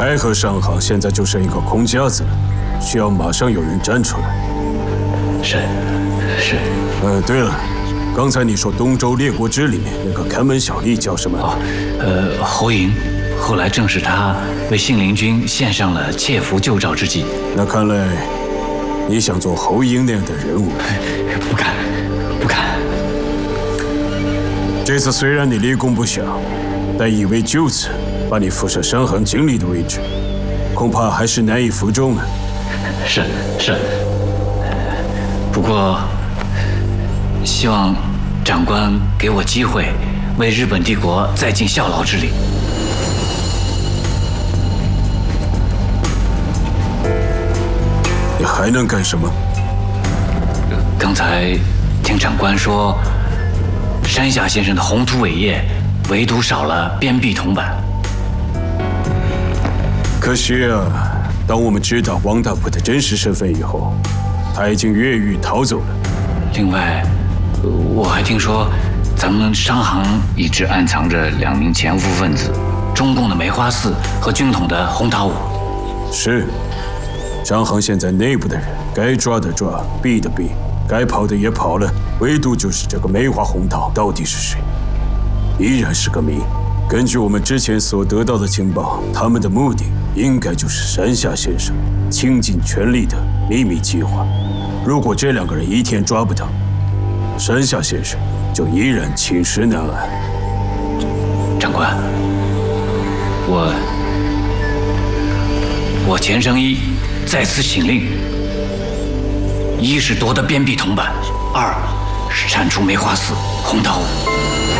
太和商行现在就剩一个空架子了，需要马上有人站出来。 是。 对了，刚才你说东周列国志里面那个看门小吏叫什么？ 侯嬴，后来正是他为信陵君献上了切符救赵之计。 那看来你想做侯嬴那样的人物？ 不敢。 这次虽然你立功不小，但以为就此把你扶上商行经理的位置，恐怕还是难以服众啊。 是。不过，希望长官给我机会，为日本帝国再尽效劳之力。 你还能干什么？ 刚才听长官说，山下先生的宏图伟业，唯独少了鞭辟铜板。 可惜啊，当我们知道王大普的真实身份以后，他已经越狱逃走了。 另外，我还听说，咱们商行一直暗藏着2名潜伏分子，中共的梅花四和军统的洪桃武。 是，商行现在内部的人，该抓的抓，毙的毙，该跑的也跑了，唯独就是这个梅花洪桃到底是谁，依然是个谜。根据我们之前所得到的情报，他们的目的应该就是山下先生倾尽全力的秘密计划。如果这2个人一天抓不到，山下先生就依然寝食难安。 长官，我钱生一在此请令：一是夺得鞭辟铜板，2是铲除梅花四洪桃武。